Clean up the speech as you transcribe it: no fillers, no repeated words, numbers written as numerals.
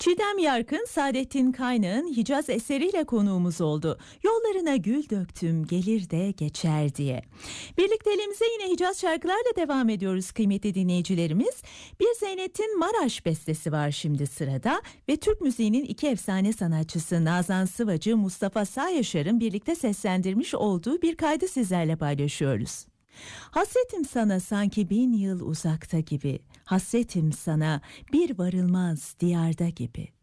Çiğdem Yarkın, Saadettin Kaynağ'ın Hicaz eseriyle konuğumuz oldu. Yollarına gül döktüm, gelir de geçer diye. Birlikteliğimize yine Hicaz şarkılarla devam ediyoruz kıymetli dinleyicilerimiz. Bir Zeynet'in Maraş bestesi var şimdi sırada ve Türk müziğinin iki efsane sanatçısı Nazan Sıvacı, Mustafa Sağyaşar'ın birlikte seslendirmiş olduğu bir kaydı sizlerle paylaşıyoruz. Hasretim sana sanki 1000 yıl uzakta gibi, hasretim sana bir varılmaz diyarda gibi.